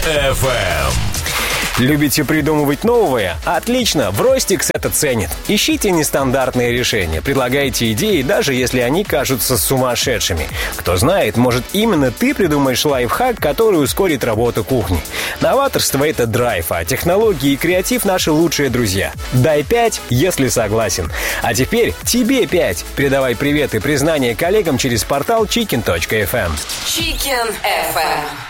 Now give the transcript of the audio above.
FM. Любите придумывать новое? Отлично, в Ростикс это ценит. Ищите нестандартные решения, предлагайте идеи, даже если они кажутся сумасшедшими. Кто знает, может, именно ты придумаешь лайфхак, который ускорит работу кухни. Новаторство — это драйв, а технологии и креатив — наши лучшие друзья. Дай 5, если согласен. А теперь тебе 5. Передавай привет и признание коллегам через портал chicken.fm. Chicken FM.